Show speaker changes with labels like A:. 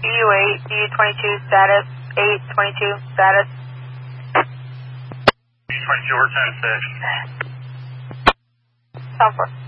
A: DU8, DU22 status, 822 status.
B: DU22, we're 10-6.
A: Southwest.